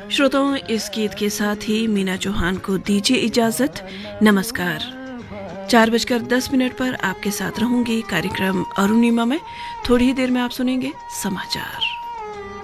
श्रोताओं, इस गीत के साथ ही मीना चौहान को दीजिए इजाजत। नमस्कार। 4:10 पर आपके साथ रहूंगी कार्यक्रम अरुणिमा में। थोड़ी ही देर में आप सुनेंगे समाचार।